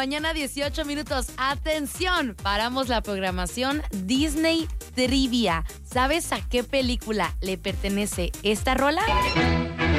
mañana, 18 minutos. Atención, paramos la programación Disney Trivia. ¿Sabes a qué película le pertenece esta rola?